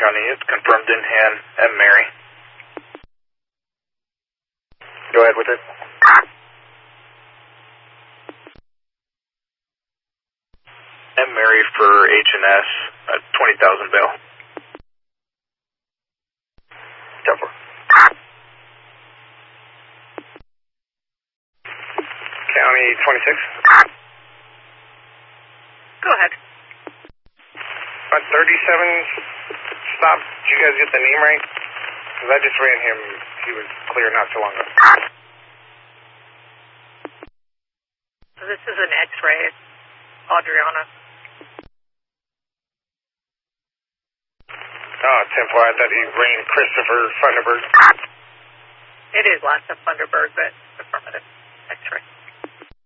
County. It's confirmed in hand. M. Mary. Go ahead with it. M. Mary for H&S, 20,000 bail. 10-4. County 26. Go ahead. 37 stop. Did you guys get the name right? Because I just ran him. He was clear not too long ago. This is an X-ray. Adriana. Oh, 10-4. I thought he ran Christopher Funderburg. It is lots of Funderburg, but affirmative. X-ray.